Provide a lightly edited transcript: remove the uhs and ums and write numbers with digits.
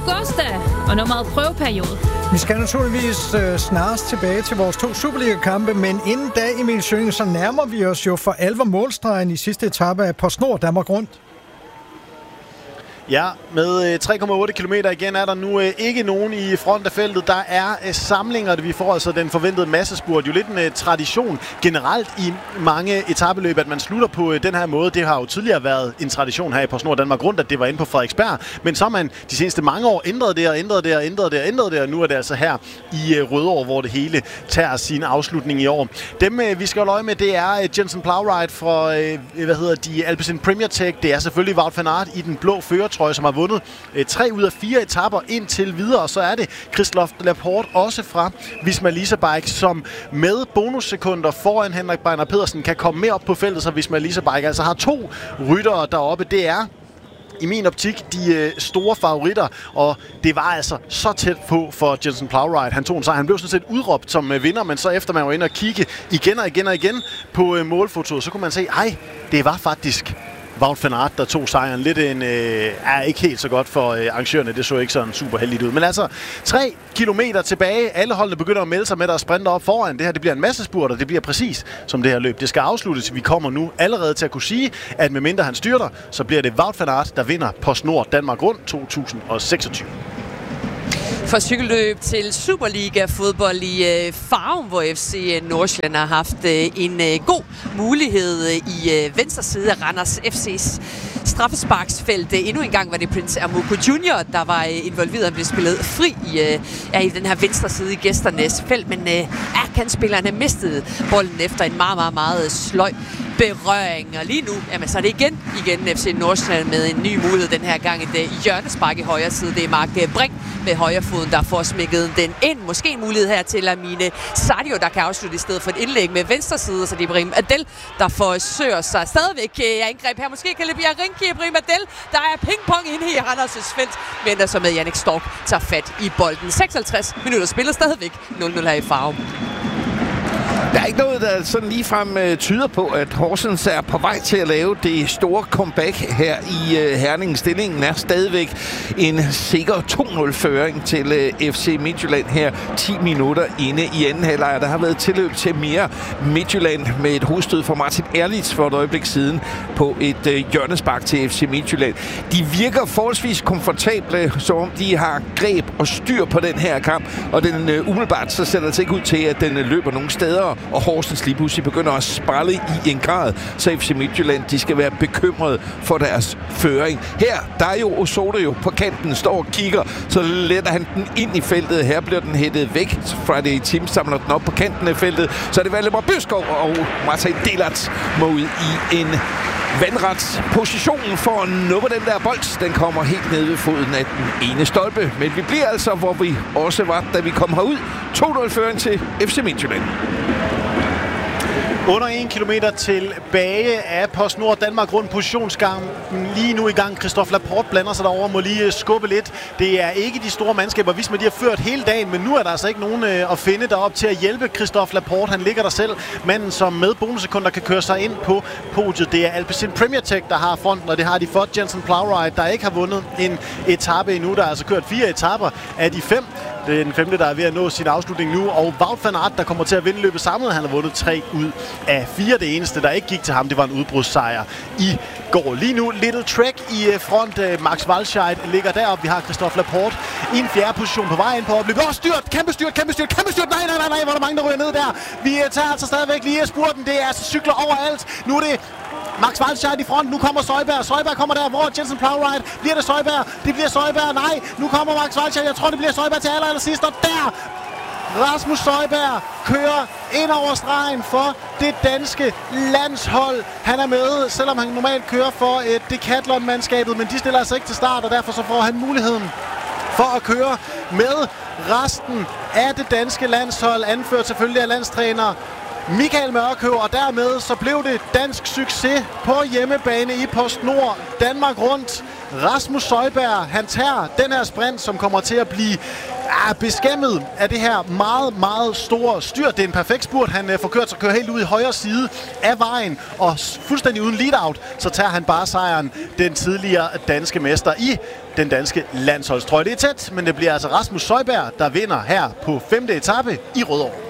Augusta og nummeret prøveperiode. Vi skal naturligvis snarest tilbage til vores 2 Superliga-kampe, men inden da, Emil Sønge, så nærmer vi os jo for alvor målstregen i sidste etape af PostNord Danmark Rundt. Ja, med 3,8 kilometer igen er der nu ikke nogen i front af feltet. Der er samlinger, vi får altså den forventede massespurt. Jo lidt en tradition generelt i mange etapeløb, at man slutter på den her måde. Det har jo tidligere været en tradition her i PostNord Danmark Rundt, at det var inde på Frederiksberg. Men så har man de seneste mange år ændret det, og nu er det altså her i Rødovre, hvor det hele tager sin afslutning i år. Dem, vi skal holde øje med, det er Jensen Plowright fra, Alpecin Premier Tech. Det er selvfølgelig Wout van Aert i den blå førertrøje, som har vundet 3 ud af 4 etaper indtil videre. Og så er det Christophe Laporte også fra Visma Lease Bike, som med bonussekunder foran Henrik Beiner Pedersen kan komme mere op på feltet, så Visma Lease Bike altså har 2 ryttere deroppe. Det er i min optik de store favoritter, og det var altså så tæt på for Jensen Plowright. Han tog en sejr. Han blev sådan set udråbt som vinder, men så efter man var inde og kigge igen på målfotoet, så kunne man se, det var faktisk Wout van Aert, der tog sejren. Lidt er ikke helt så godt for arrangørerne. Det så ikke sådan super heldigt ud. Men altså, 3 kilometer tilbage. Alle holdene begynder at melde sig med, der sprinter op foran. Det her, det bliver en masse spurt, og det bliver præcis som det her løb. Det skal afsluttes. Vi kommer nu allerede til at kunne sige, at medmindre han styrter, så bliver det Wout van Aert, der vinder PostNord Danmark Rundt 2026. For cykelløb til Superliga-fodbold i Farum, hvor FC Nordsjælland har haft en god mulighed i venstre side af Randers FC's straffesparksfelt. Endnu en gang var det Prince Amuku Junior, der var involveret. Han blev spillet fri i den her venstre side i gæsternes felt, men kantspillerne mistede bolden efter en meget sløj berøring. Og lige nu, så er det igen FC Nordsjælland med en ny mulighed den her gang. Et hjørnespark i højre side. Det er Mark Brink med højrefoden, der får smækket den ind. Måske en mulighed her til Amine Sadio, der kan afslutte i stedet for et indlæg med venstre side. Så det er Ibrahim Adel, der forsøger sig stadigvæk angreb her. Måske kan det blive Rinki Ibrahim Adel. Der er pingpong inde i Randers' felt, men der så med Jannik Stork tager fat i bolden. 56 minutter spiller stadigvæk 0-0 her i Farum. Der er ikke noget, der sådan ligefrem tyder på, at Horsens er på vej til at lave det store comeback her i Herning. Stillingen er stadigvæk en sikker 2-0-føring til FC Midtjylland her 10 minutter inde i anden halvleg. Der har været tilløb til mere Midtjylland med et hovedstød fra Martin Erlitz for et øjeblik siden på et hjørnespark til FC Midtjylland. De virker forholdsvis komfortable, som om de har greb og styr på den her kamp, og den umiddelbart så ser det ikke ud til, at den løber nogen steder, og Horsens lige pludselig begynder at sprælle i en grad, så FC Midtjylland, de skal være bekymrede for deres føring. Her, der er jo Osoda jo på kanten, står og kigger, så letter han den ind i feltet. Her bliver den hættet væk. Friday Team samler den op på kanten af feltet, så er det Valdemar Bøskov og Martin Delat må ud i en vandret positionen for at nuppe den der bold. Den kommer helt ned ved foden af den ene stolpe. Men vi bliver altså, hvor vi også var, da vi kom herud. 2-0-føring til FC Midtjylland. Under 1 kilometer tilbage af PostNord Danmark Rundt. Positionsgangen lige nu i gang. Christophe Laporte blander sig derover, må lige skubbe lidt. Det er ikke de store mandskaber, hvis man de har ført hele dagen, men nu er der altså ikke nogen at finde derop til at hjælpe Christophe Laporte. Han ligger der selv. Manden, som med bonussekunder kan køre sig ind på podiet. Det er Alpecin Premier Tech, der har fronten, og det har de for Jensen Plowright, der ikke har vundet en etape endnu. Der er altså kørt 4 etaper af de 5. Det er den 5., der er ved at nå sin afslutning nu. Og Wout van Aert, der kommer til at vinde løbet samlet. Han har vundet 3 ud af 4. Det eneste, der ikke gik til ham, det var en udbrudssejr i går. Lige nu, Little Trek i front. Max Walscheid ligger deroppe. Vi har Christophe Laporte i en 4. position på vej ind på opløbet. Kæmpe styrt. Nej, hvor er der mange, der ryger ned der. Vi tager altså stadigvæk lige spurten. Det er altså cykler overalt. Nu er det Max Walscheid i front. Nu kommer Søjberg. Søjberg kommer der, hvor Jensen Plowright. Bliver det Søjberg? Det bliver Søjberg. Nej, nu kommer Max Walscheid. Jeg tror, det bliver Søjberg til allersidst. Og der Rasmus Søjberg kører ind over stregen for det danske landshold. Han er med, selvom han normalt kører for et Decathlon-mandskabet, men de stiller altså ikke til start, og derfor så får han muligheden for at køre med resten af det danske landshold, anført selvfølgelig af landstræner Michael Mørkøv, og dermed så blev det dansk succes på hjemmebane i PostNord Danmark Rundt. Rasmus Søjberg, han tager den her sprint, som kommer til at blive Beskæmmet af det her meget, meget store styr. Det er en perfekt spurt. Han får kørt sig kører helt ud i højre side af vejen, og fuldstændig uden lead-out, så tager han bare sejren, den tidligere danske mester i den danske landsholdstrøje. Det er tæt, men det bliver altså Rasmus Søjberg, der vinder her på 5. etape i Rødovre.